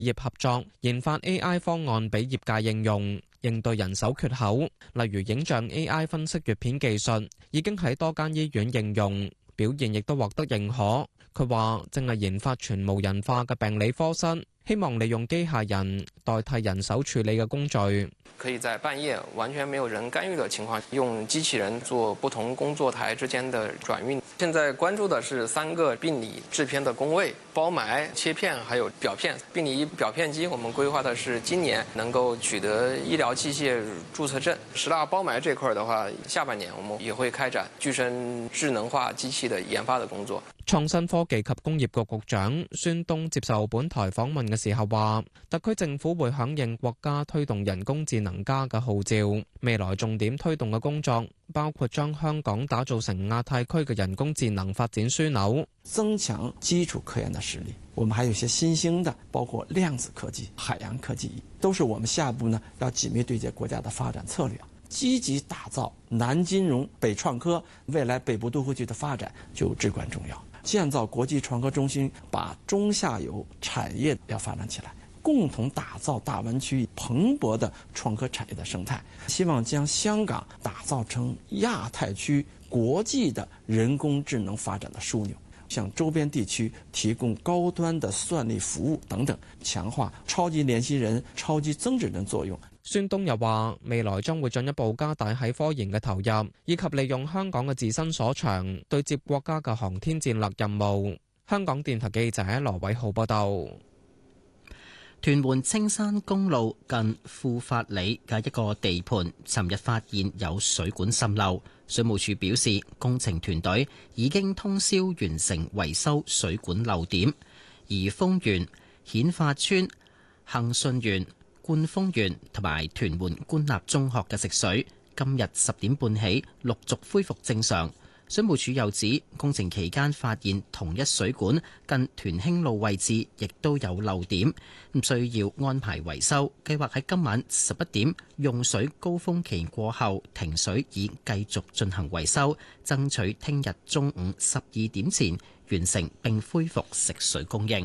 業合作研發 AI 方案俾業界應用，應對人手缺口。例如影像 AI 分析閱片技術已經喺多間醫院應用，表現亦都獲得認可。佢話正係研發全無人化嘅病理科室，希望利用機械人代替人手處理嘅工序。 可以在半夜完全沒有人干預的情況，用機器人做不同工作台之間的轉運。現在關注的是3個病理製片的工位，包埋、切片還有表片。病理表片機我們規劃的是今年能夠取得醫療器械註冊證。10大包埋這塊的話，下半年我們也會開展具身智能化機器的研發的工作。 創新科技及工業局局長孫東接受本台訪問嘅時候話，特區政府會響應國家推動人工智能加嘅號召，未來重點推動嘅工作包括將香港打造成亞太區嘅人工智能發展樞紐， 增強基礎科研的實力。我們還有些新興的，包括量子科技、海洋科技，都是我們下一步呢要緊密對接國家的發展策略，積極打造南金融、北創科，未來北部都會區的發展就至關重要。建造國際創科中心，把中下游產業要發展起來，共同打造大灣區蓬勃的創科產業的生態。希望將香港打造成亞太區國際的人工智能發展的樞紐，向周邊地區提供高端的算力服務等等，強化超級聯繫人、超級增值人作用。 孫東又話，未來將會進一步加大喺科研嘅投入，以及利用香港嘅自身所長對接國家嘅航天戰略任務。香港電台記者羅偉浩報道。 屯門青山公路近富發里嘅一個地盤，尋日發現有水管滲漏。水務署表示，工程團隊已經通宵完成維修水管漏點，而豐源、顯化村、恒順園、冠豐園同埋屯門官立中學嘅食水，今日10點半起陸續恢復正常。水務署又指，工程期間發現同一水管近屯興路位置亦都有漏點，需要安排維修。計劃喺今晚11點用水高峰期過後停水，以繼續進行維修，爭取聽日中午12點前完成並恢復食水供應。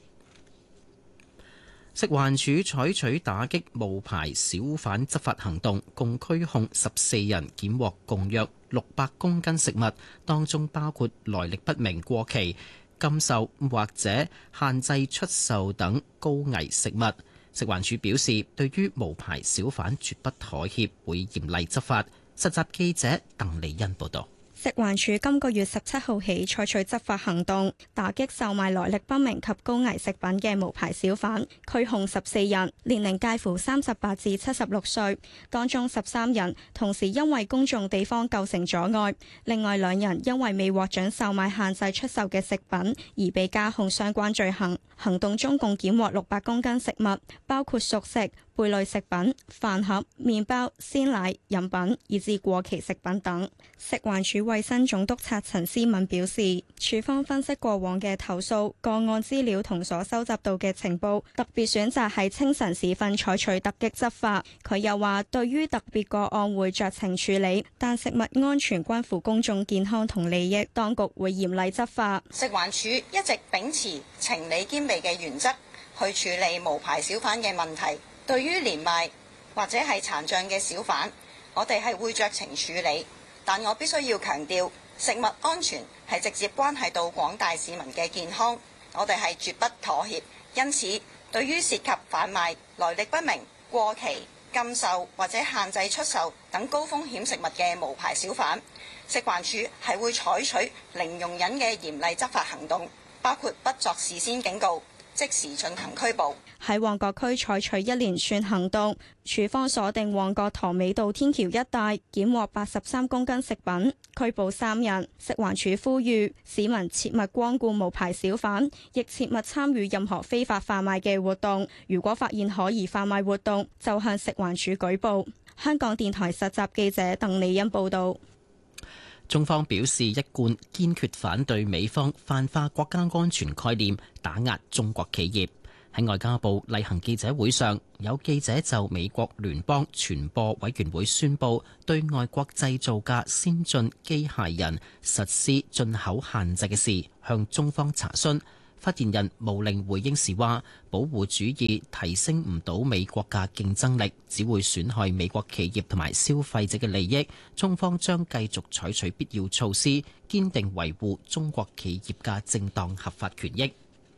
食環署採取打擊無牌小販執法行動，共拘控14人，檢獲共約600公斤食物，當中包括來歷不明、過期、禁售或者限制出售等高危食物。食環署表示，對於無牌小販絕不妥協，會嚴厲執法。實習記者鄧利欣報導。 食環署今個月17號起採取執法行動，打擊售賣來歷不明及高危食品嘅無牌小販，拘控14人，年齡介乎38至76歲，當中13人同時因為公眾地方構成阻礙，另外2人因為未獲准售賣限制出售嘅食品而被加控相關罪行。行動中共檢獲600公斤食物，包括熟食、貝類食品、飯盒、麵包、鮮奶、飲品以至過期食品等。食環署衛生總督察陳思敏表示，署方分析過往嘅投訴個案資料同所收集到嘅情報，特別選擇喺清晨時分採取突擊執法。佢又話，對於特別個案會酌情處理，但食物安全關乎公眾健康同利益，當局會嚴厲執法。 食環署一直秉持情理兼備嘅原則去處理無牌小販嘅問題。對於年邁或者係殘障嘅小販，我哋係會酌情處理，但我必須要強調，食物安全係直接關係到廣大市民嘅健康，我哋係絕不妥協。因此，對於涉及販賣來歷不明、過期、禁售或者限制出售等高風險食物嘅無牌小販，食環署係會採取零容忍嘅嚴厲執法行動，包括不作事先警告，即時進行拘捕。 喺旺角區採取一連串行動，署方鎖定旺角塘尾道天橋一帶，檢獲83公斤食品，拘捕3人。食環署呼籲市民切勿光顧無牌小販，亦切勿參與任何非法販賣嘅活動。如果發現可疑販賣活動，就向食環署舉報。香港電台實習記者鄧利欣報導。 中方表示一貫堅決反對美方泛化國家安全概念，打壓中國企業。喺外交部例行記者會上，有記者就美國聯邦傳播委員會宣布對外國製造嘅先進機械人實施進口限制嘅事，向中方查詢。 發言人毛寧回應時話：保護主義提升唔到美國嘅競爭力，只會損害美國企業同埋消費者嘅利益。中方將繼續採取必要措施，堅定維護中國企業嘅正當合法權益。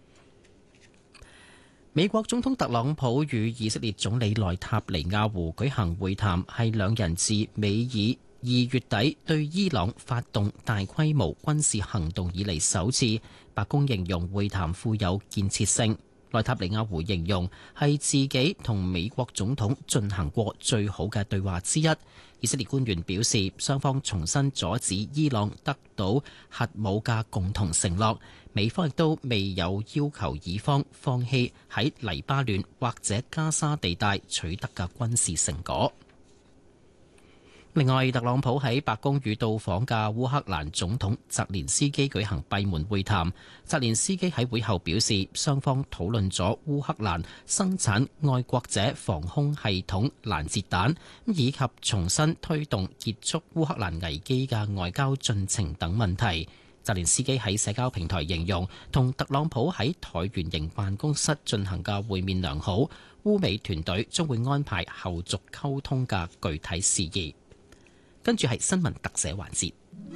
美國總統特朗普與以色列總理內塔尼亞胡舉行會談，係兩人自美以2月底對伊朗發動大規模軍事行動以嚟首次。白宮形容會談富有建設性。內塔尼亞胡形容係自己同美國總統進行過最好嘅對話之一。以色列官員表示，雙方重新阻止伊朗得到核武嘅共同承諾。美方亦都未有要求以方放棄喺黎巴嫩或者加沙地帶取得嘅軍事成果。另外，特朗普喺白宮與到訪嘅烏克蘭總統澤連斯基舉行閉門會談。澤連斯基喺會後表示，雙方討論咗烏克蘭生產愛國者防空系統攔截彈，以及重新推動結束烏克蘭危機嘅外交進程等問題。澤連斯基喺社交平台形容，同特朗普喺橢圓形辦公室進行嘅會面良好，烏美團隊將會安排後續溝通嘅具體事宜。跟住係新聞特寫環節。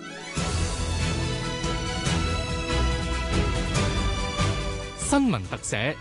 新聞特寫。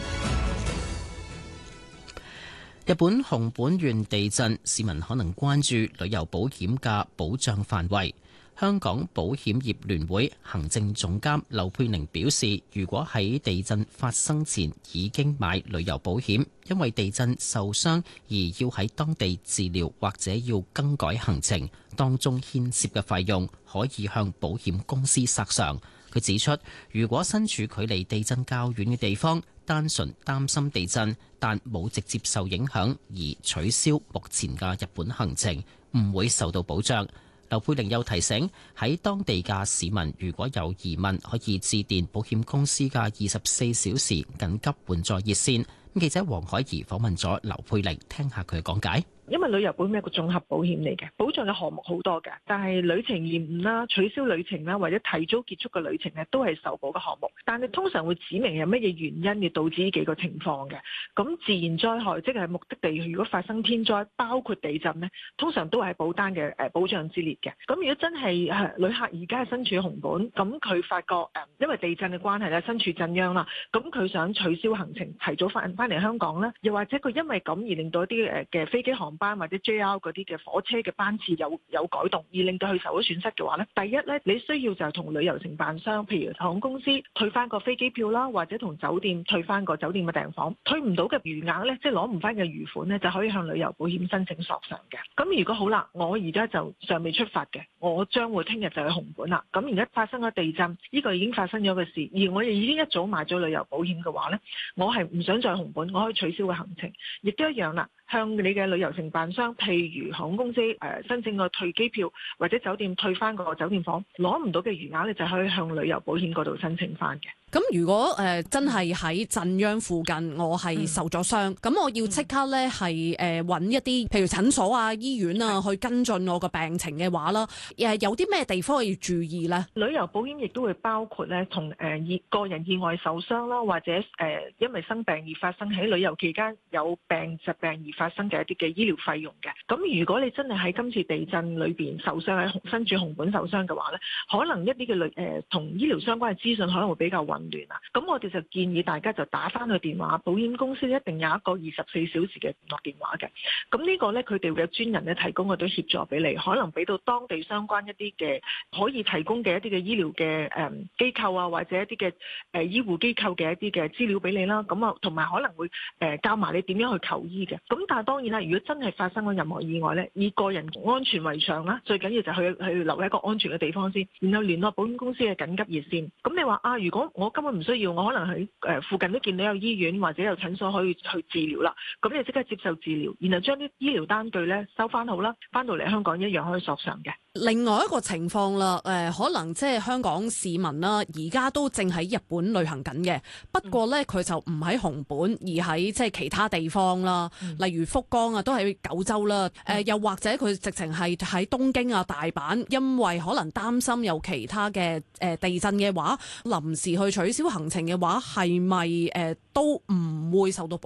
日本熊本縣地震，市民可能關注旅遊保險嘅保障範圍。香港保險業聯會行政總監劉佩玲表示，如果喺地震發生前已經買旅遊保險，因為地震受傷而要喺當地治療或者要更改行程，當中牽涉嘅費用可以向保險公司索償。佢指出，如果身處距離地震較遠嘅地方，單純擔心地震但冇直接受影響而取消目前嘅日本行程，唔會受到保障。劉佩玲又提醒，喺當地嘅市民如果有疑問，可以致電保險公司嘅24小時緊急援助熱線。記者黃海怡訪問咗劉佩玲，聽下佢嘅講解。 因為旅遊保險係一個綜合保險嚟嘅，保障嘅項目好多嘅，但係旅程延誤啦、取消旅程啦或者提早結束嘅旅程咧，都係受保嘅項目。但係通常會指明有乜嘢原因而導致呢幾個情況嘅。咁自然災害即係目的地如果發生天災，包括地震咧，通常都係保單嘅保障之列嘅。咁如果真係旅客而家係身處熊本，咁佢發覺因為地震嘅關係咧，身處震央啦，咁佢想取消行程，提早翻嚟香港咧，又或者佢因為咁而令到一啲嘅飛機航班或者 JR 嗰啲嘅火車嘅班次有改動，而令到佢受咗損失嘅話咧，第一咧，你需要就係同旅遊承辦商，譬如航空公司退翻個飛機票啦，或者同酒店退翻個酒店嘅訂房，退唔到嘅餘額咧，即係攞唔翻嘅餘款咧，就可以向旅遊保險申請索償嘅。咁如果好啦，我而家就尚未出發嘅，我將會聽日就去熊本啦。咁而家發生咗地震，呢個已經發生咗嘅事，而我哋已經一早買咗旅遊保險嘅話咧，我係唔想再去熊本，我可以取消個行程，亦都一樣啦。向你嘅旅遊承辦商，譬如航空公司申請個退機票，或者酒店退翻個酒店房，攞唔到嘅餘額咧，就可以向旅遊保險嗰度申請翻嘅。 咁如果真係喺震央附近，我係受咗傷，咁我要即刻咧係揾一啲譬如診所啊、醫院啊去跟進我個病情嘅話啦，有啲咩地方要注意呢？ 旅遊保險亦都會包括咧同個人意外受傷啦，或者因為生病而發生喺旅遊期間有疾病而發生嘅一啲嘅醫療費用嘅。咁如果你真係喺今次地震裏邊受傷，喺身處熊本受傷嘅話咧，可能一啲嘅同醫療相關嘅資訊可能會比較混亂啊。咁我哋就建議大家就打翻個電話，保險公司一定有一個24小時嘅聯絡電話嘅。咁呢個咧，佢哋會有專人咧提供嗰啲協助俾你，可能俾到當地相關一啲嘅可以提供嘅一啲嘅醫療嘅機構啊，或者一啲嘅醫護機構嘅一啲嘅資料俾你啦。咁啊，同埋可能會教埋你點樣去求醫嘅。咁但係當然啦，如果真係發生咗任何意外咧，以個人安全為上啦，最緊要就去留喺一個安全嘅地方先，然後聯絡保險公司嘅緊急熱線。咁你話啊，如果我根本唔需要，我可能喺附近都見到有醫院或者有診所可以去治療啦，咁你即刻接受治療，然後將啲醫療單據咧收翻好啦，翻到嚟香港一樣可以索償嘅。 另外一個情況啦，可能即係香港市民啦，而家都正喺日本旅行緊嘅，不過咧佢就唔喺熊本，而喺即係其他地方啦，例如福岡啊，都喺九州啦，又或者佢直情係喺東京啊、大阪，因為可能擔心有其他嘅地震嘅話，臨時去取消行程嘅話，係咪都唔會受到